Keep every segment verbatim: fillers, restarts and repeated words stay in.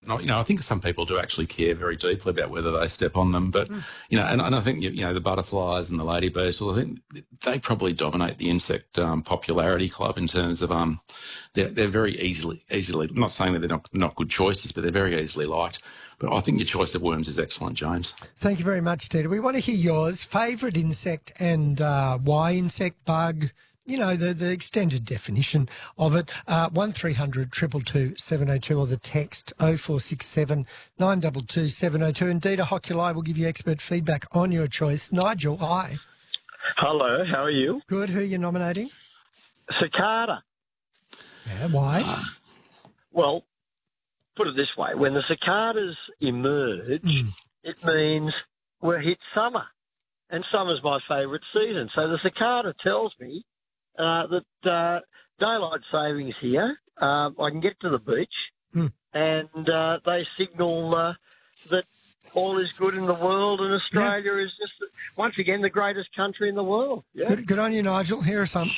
And, you know, I think some people do actually care very deeply about whether they step on them. But, mm. you know, and, and I think, you know, the butterflies and the lady beetles, I think they probably dominate the insect um, popularity club in terms of um, they're, they're very easily, easily, I'm not saying that they're not, not good choices, but they're very easily liked. But I think your choice of worms is excellent, James. Thank you very much, Ted. We want to hear yours. Favourite insect and uh, why insect, bug, you know, the, the extended definition of it. Uh, one three hundred two two two seven oh two or the text oh four six seven nine two two seven oh two. And Dita Hoculai will give you expert feedback on your choice. Nigel, hi. Hello, how are you? Good. Who are you nominating? Cicada. Yeah, why? Uh, well, put it this way. When the cicadas emerge, mm. it means we're hit summer. And summer's my favourite season. So the cicada tells me uh, that uh, daylight savings here. Uh, I can get to the beach mm. and uh, they signal uh, that all is good in the world and Australia yeah. is just, once again, the greatest country in the world. Yeah. Good, good on you, Nigel. Here are some.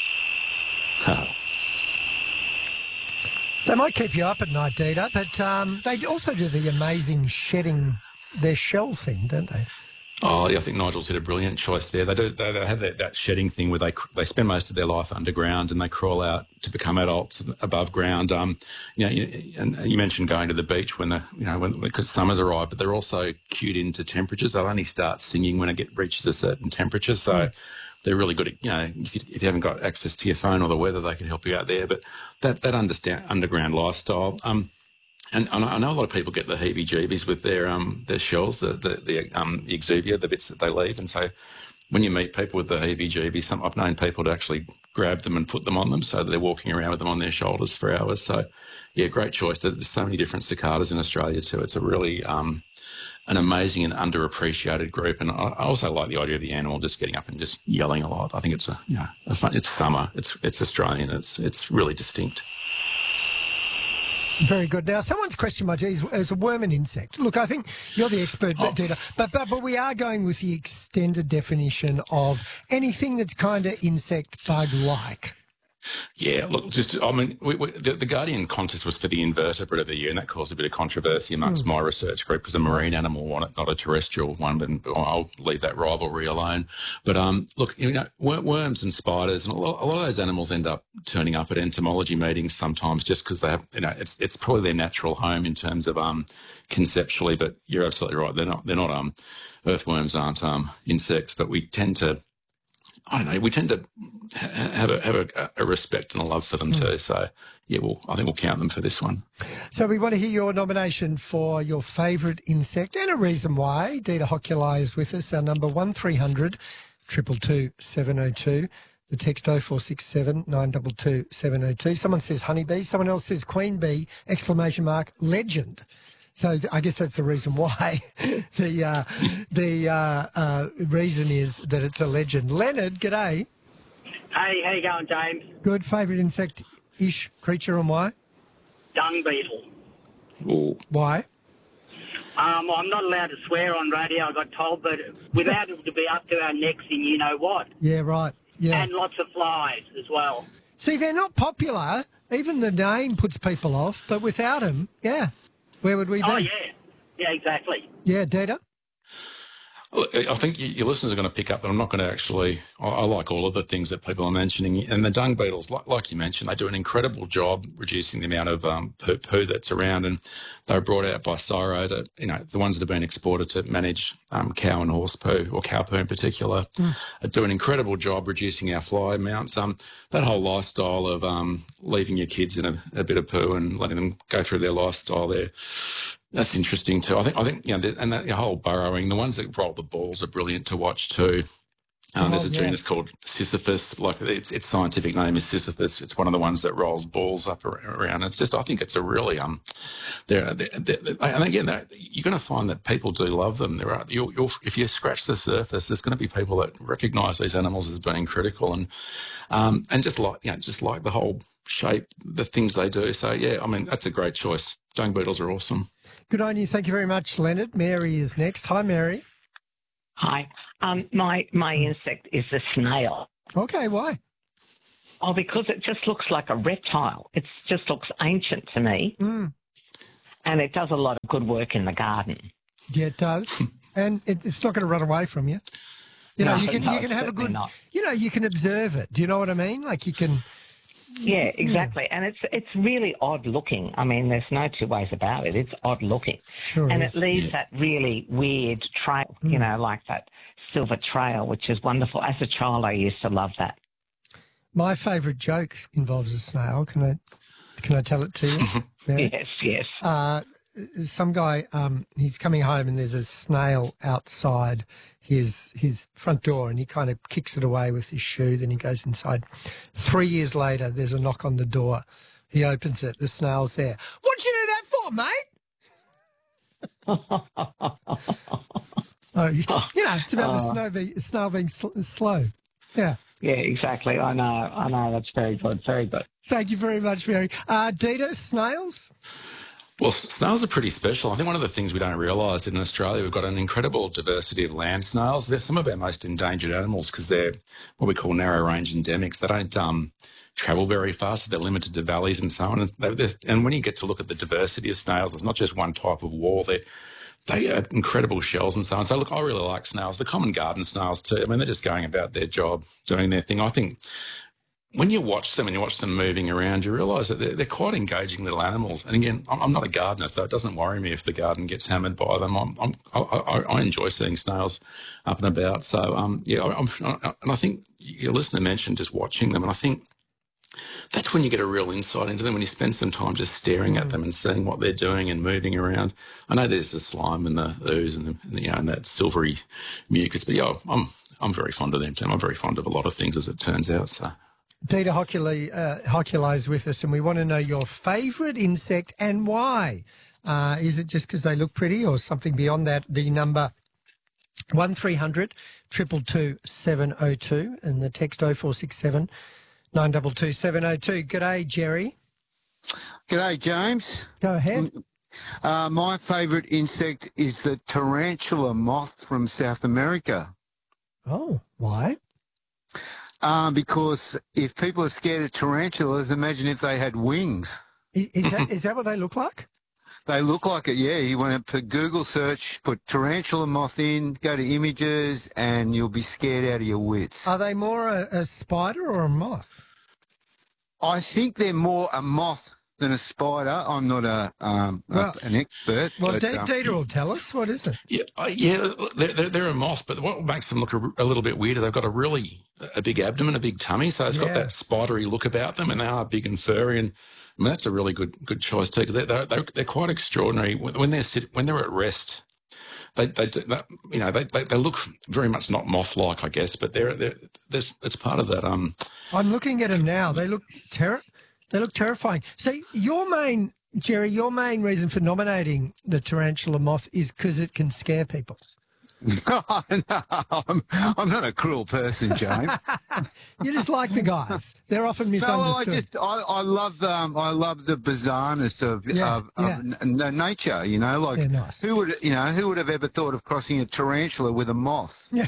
They might keep you up at night, Dita, but um, they also do the amazing shedding their shell thing, don't they? Oh, yeah, I think Nigel's hit a brilliant choice there. They do. They, they have that, that shedding thing where they they spend most of their life underground and they crawl out to become adults above ground. Um, you know, you, and you mentioned going to the beach when the you know when because summer's arrived, but they're also cued into temperatures. They'll only start singing when it get reaches a certain temperature. So. Mm. They're really good at, you know, if you, if you haven't got access to your phone or the weather, they can help you out there. But that, that understand, underground lifestyle, um, and, and I know a lot of people get the heebie-jeebies with their um their shells, the the the, um, the exuvia, the bits that they leave. And so when you meet people with the heebie-jeebies, some, I've known people to actually grab them and put them on them so that they're walking around with them on their shoulders for hours. So, yeah, great choice. There's so many different cicadas in Australia too. It's a really... Um, an amazing and underappreciated group, and I also like the idea of the animal just getting up and just yelling a lot. I think it's a, you know, a fun, it's summer, it's it's Australian, it's it's really distinct. Very good. Now, someone's questioned my geez, is a worm an insect? Look, I think you're the expert, oh. Dita, but, but but we are going with the extended definition of anything that's kind of insect bug-like. Yeah, look, just, I mean, we, we, the, the Guardian contest was for the invertebrate of the year, and that caused a bit of controversy amongst mm. my research group because a marine animal won it, not a terrestrial one, but I'll leave that rivalry alone. But, um, look, you know, worms and spiders, and a lot, a lot of those animals end up turning up at entomology meetings sometimes just because they have, you know, it's it's probably their natural home in terms of um conceptually, but you're absolutely right. They're not, they're not, um, earthworms aren't um insects, but we tend to, I don't know, we tend to have a have a, a respect and a love for them mm. too. So, yeah, well, I think we'll count them for this one. So we want to hear your nomination for your favourite insect and a reason why. Dita Hoculai is with us. Our number one three hundred two two two seven oh two. The text oh four six seven nine two two seven oh two. Someone says honeybee. Someone else says queen bee, exclamation mark, legend. So I guess that's the reason why. the uh, the uh, uh, reason is that it's a legend. Leonard, g'day. Hey, how you going, James? Good. Favourite insect-ish creature and why? Dung beetle. Ooh. Why? Um, I'm not allowed to swear on radio, I got told, but without it to be up to our necks in you know what. Yeah, right. Yeah. And lots of flies as well. See, they're not popular. Even the name puts people off, but without them, yeah. Where would we be? Oh, yeah. Yeah, exactly. Yeah, Dita? I think your listeners are going to pick up that I'm not going to actually, I, I like all of the things that people are mentioning. And the dung beetles, like, like you mentioned, they do an incredible job reducing the amount of um, poo, poo that's around. And they were brought out by CSIRO to, you know, the ones that have been exported to manage um, cow and horse poo, or cow poo in particular, mm. do an incredible job reducing our fly amounts. Um, that whole lifestyle of um, leaving your kids in a, a bit of poo and letting them go through their lifestyle there, that's interesting too. I think, I think, you know, and that the whole burrowing, the ones that roll the balls are brilliant to watch too. Um, oh, there's a yeah. genus called Sisyphus. Like its its scientific name is Sisyphus. It's one of the ones that rolls balls up around. It's just, I think it's a really um, they're, they're, they're, and again, you're going to find that people do love them. There are, you'll, you'll, if you scratch the surface, there's going to be people that recognise these animals as being critical and um, and just like you know, just like the whole shape, the things they do. So yeah, I mean that's a great choice. Dung beetles are awesome. Good on you. Thank you very much, Leonard. Mary is next. Hi, Mary. Hi. Um, my my insect is a snail. Okay, why? Oh, because it just looks like a reptile. It just looks ancient to me. Mm. and it does a lot of good work in the garden. Yeah, it does. And it, it's not going to run away from you. You know, No, you can no, you can have a certainly good, not. you know, you can observe it. Do you know what I mean? Like you can, Yeah, exactly. And it's it's really odd looking. I mean, there's no two ways about it. It's odd looking. Sure and is. it leaves that really weird trail, you know, like that silver trail, which is wonderful. As a child, I used to love that. my favourite joke involves a snail. Can I, can I tell it to you? Mary? Yes, yes. Uh, some guy, um, he's coming home and there's a snail outside his his front door and he kind of kicks it away with his shoe. Then he goes inside. Three years later, there's a knock on the door. He opens it. The snail's there. What'd you do that for, mate? oh, you, you know, it's about the snail being, snail being sl- slow. Yeah. Yeah, exactly. I know. I know. That's very good. Very good. Thank you very much, Mary. Uh, Dita, snails? Well, snails are pretty special. I think one of the things we don't realise in Australia, we've got an incredible diversity of land snails. They're some of our most endangered animals because they're what we call narrow-range endemics. They don't um, travel very fast, so they're limited to valleys and so on. And, they're, and when you get to look at the diversity of snails, it's not just one type of wall. They're, they have incredible shells and so on. So, look, I really like snails. The common garden snails too. I mean, they're just going about their job, doing their thing. I think when you watch them and you watch them moving around, you realise that they're, they're quite engaging little animals. And again, I'm, I'm not a gardener, so it doesn't worry me if the garden gets hammered by them. I'm, I'm, I, I, I enjoy seeing snails up and about. So, um, yeah, I'm, I, and I think your listener mentioned just watching them, and I think that's when you get a real insight into them, when you spend some time just staring at them and seeing what they're doing and moving around. I know there's the slime and the ooze and, the, and the, you know, and that silvery mucus, but yeah, I'm I'm very fond of them too. I'm very fond of a lot of things, as it turns out. So. Dita Hoculi, uh, Hoculi is with us, and we want to know your favourite insect and why. Uh, is it just because they look pretty or something beyond that? The number one three hundred, two two two, seven oh two and the text oh four six seven, nine two two, seven oh two. G'day, Jerry. G'day, James. Go ahead. Uh, my favourite insect is the tarantula moth from South America. Oh, why? Uh, because if people are scared of tarantulas, imagine if they had wings. Is, is, that, is that what they look like? They look like it, yeah. You want to put Google search, put tarantula moth in, go to images, and you'll be scared out of your wits. Are they more a, a spider or a moth? I think they're more a moth than a spider. I'm not a, um, Well- a an expert. Well, but, D- um, Dita will tell us. What is it? Yeah, uh, yeah, they're, they're, they're a moth, but what makes them look a, a little bit weirder, they've got a really a big abdomen, a big tummy, so it's Yeah. got that spidery look about them, and they are big and furry. And I mean, that's a really good good choice too. 'Cause they're, they're, they're, they're quite extraordinary when, when they're sit, when they're at rest. They, they, do- that, you know, they, they, they look very much not moth-like, I guess, but they're, they're, there's, it's part of that. Um, I'm looking at them now. They look ter- They look terrifying. So your main, Jerry, your main reason for nominating the tarantula moth is because it can scare people. no, I'm, I'm not a cruel person, James. You just like the guys. They're often No, well, I misunderstood. just I, I love um I love the bizarreness of Yeah, of, of yeah. n- n- nature. You know, like They're nice. who would you know who would have ever thought of crossing a tarantula with a moth? Yeah.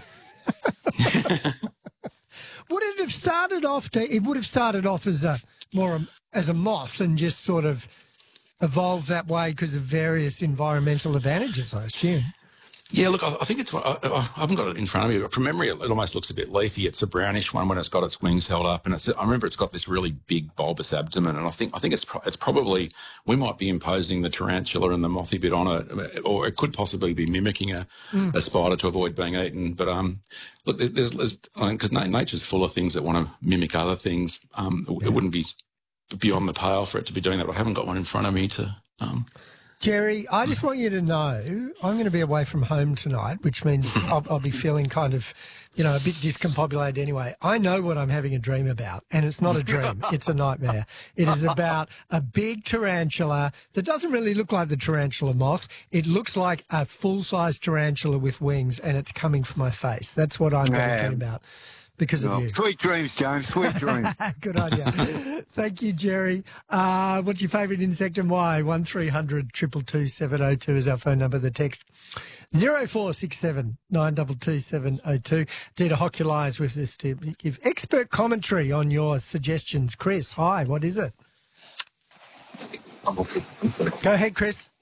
Would it have started off? To, it would have started off as a more a, as a moth and just sort of evolved that way because of various environmental advantages, I assume. yeah, look, I, I think it's, I, I haven't got it in front of me, but from memory, it, it almost looks a bit leafy. It's a brownish one when it's got its wings held up, and it's, I remember it's got this really big bulbous abdomen, and I think I think it's pro- it's probably, we might be imposing the tarantula and the mothy bit on it, or it could possibly be mimicking a, a spider to avoid being eaten. But um, look, there's because nature's full of things that want to mimic other things. Um, it, it wouldn't be beyond the pale for it to be doing that. But I haven't got one in front of me to. Um, Jerry, I just want you to know I'm going to be away from home tonight, which means I'll, I'll be feeling kind of, you know, a bit discombobulated anyway. I know what I'm having a dream about, and it's not a dream. It's a nightmare. It is about a big tarantula that doesn't really look like the tarantula moth. It looks like a full-size tarantula with wings, and it's coming for my face. That's what I'm going to Yeah. dream about because of Oh, you. sweet dreams, James. Sweet dreams. Good on you. Thank you, Jerry. Uh, what's your favourite insect and why? one three hundred, two two two, seven oh two is our phone number. The text zero four six seven, nine two two, seven oh two. Dita Hoculi is with us to give expert commentary on your suggestions. Chris, hi, what is it? Go ahead, Chris.